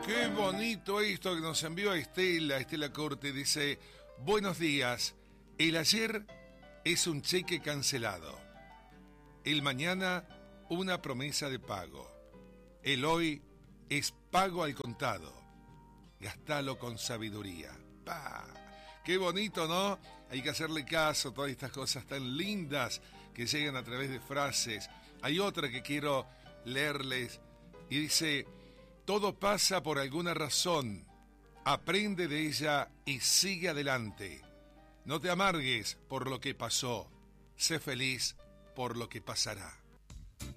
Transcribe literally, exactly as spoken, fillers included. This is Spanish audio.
Qué bonito esto que nos envió Estela, Estela Corte. Dice, buenos días, el ayer es un cheque cancelado. El mañana una promesa de pago. El hoy es pago al contado. Gastalo con sabiduría. ¡Pah! Qué bonito, ¿no? Hay que hacerle caso a todas estas cosas tan lindas que llegan a través de frases. Hay otra que quiero leerles y dice, todo pasa por alguna razón. Aprende de ella y sigue adelante. No te amargues por lo que pasó. Sé feliz por lo que pasará.